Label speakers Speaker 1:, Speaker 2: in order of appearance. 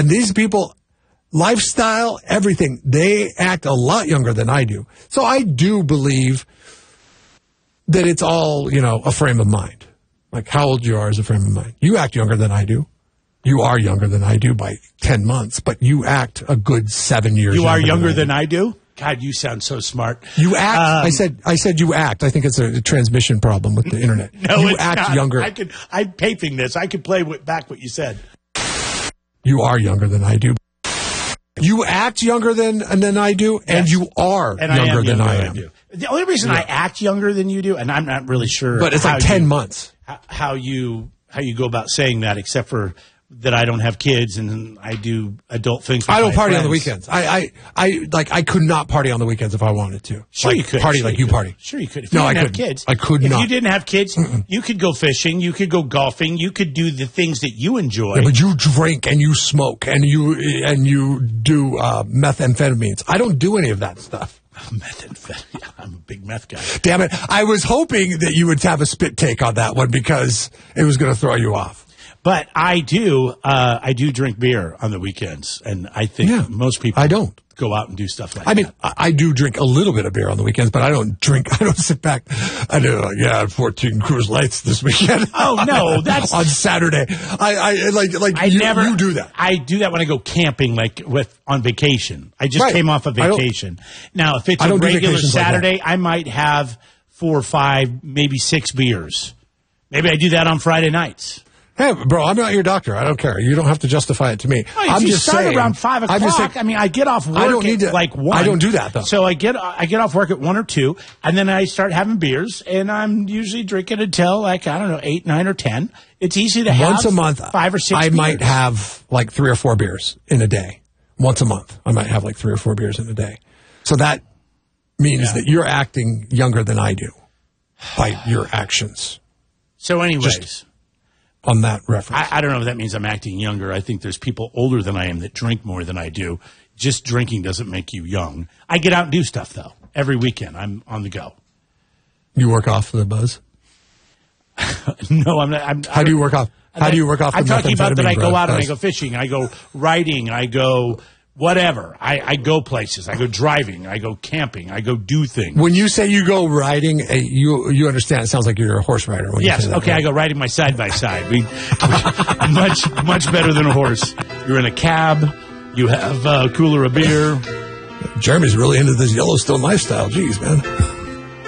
Speaker 1: And these people, lifestyle, everything, they act a lot younger than I do. So I do believe that it's all, a frame of mind. Like how old you are is a frame of mind. You act younger than I do. You are younger than I do by 10 months, but you act a good 7 years
Speaker 2: younger. You are younger than I do? God, you sound so smart.
Speaker 1: You act. I said you act. I think it's a transmission problem with the internet.
Speaker 2: No,
Speaker 1: you
Speaker 2: it's
Speaker 1: act
Speaker 2: not.
Speaker 1: younger.
Speaker 2: I'm taping this. I could play back what you said.
Speaker 1: You are younger than I do. You act younger than I do, and
Speaker 2: Yes.
Speaker 1: you are younger than I am.
Speaker 2: The only reason I act younger than you do, and I'm not really sure,
Speaker 1: but it's like 10 months.
Speaker 2: How you go about saying that, except for that I don't have kids and I do adult things. With
Speaker 1: I don't party
Speaker 2: friends.
Speaker 1: on the weekends. I could not party on the weekends if I wanted to.
Speaker 2: Sure, you could
Speaker 1: party
Speaker 2: sure
Speaker 1: like you party.
Speaker 2: Sure, you could. If you didn't have kids,
Speaker 1: I could not.
Speaker 2: If you didn't have kids, you could go fishing. You could go golfing. You could do the things that you enjoy.
Speaker 1: Yeah, but you drink and you smoke and you do methamphetamines. I don't do any of that stuff.
Speaker 2: Methamphetamine. I'm a big meth guy.
Speaker 1: Damn it! I was hoping that you would have a spit take on that one because it was going to throw you off.
Speaker 2: But I do drink beer on the weekends, and I think most people
Speaker 1: I don't
Speaker 2: go out and do stuff like
Speaker 1: that. I mean,
Speaker 2: that.
Speaker 1: I do drink a little bit of beer on the weekends, but I don't drink. I don't sit back. I do. I had 14 Coors Lights this weekend.
Speaker 2: Oh no, that's
Speaker 1: on Saturday. You do that.
Speaker 2: I do that when I go camping, on vacation. I just came off a vacation. Now, if it's a regular Saturday, I might have 4 or 5, maybe 6 beers. Maybe I do that on Friday nights.
Speaker 1: Hey, bro, I'm not your doctor. I don't care. You don't have to justify it to me.
Speaker 2: No, I'm just saying. Around 5 o'clock. I get off work at 1.
Speaker 1: I don't do that, though.
Speaker 2: So I get off work at 1 or 2, and then I start having beers, and I'm usually drinking until, 8, 9, or 10. It's easy to have.
Speaker 1: Once a month,
Speaker 2: 5 or 6
Speaker 1: I
Speaker 2: beers.
Speaker 1: might have 3 or 4 beers in a day. Once a month, I might have 3 or 4 beers in a day. So that means that you're acting younger than I do by your actions.
Speaker 2: So anyways.
Speaker 1: On that reference.
Speaker 2: I don't know if that means I'm acting younger. I think there's people older than I am that drink more than I do. Just drinking doesn't make you young. I get out and do stuff, though. Every weekend, I'm on the go.
Speaker 1: You work off the buzz?
Speaker 2: No, I'm not.
Speaker 1: How do you work off? How do you work off the
Speaker 2: I'm talking about that I go out and
Speaker 1: buzz?
Speaker 2: I go fishing. I go riding. I go whatever. I go places. I go driving. I go camping. I go do things.
Speaker 1: When you say you go riding, you understand. It sounds like you're a horse rider. When
Speaker 2: yes.
Speaker 1: You say that,
Speaker 2: okay.
Speaker 1: right?
Speaker 2: I go riding my side by side. Much better than a horse. You're in a cab. You have a cooler of beer.
Speaker 1: Jeremy's really into this Yellowstone lifestyle. Jeez, man.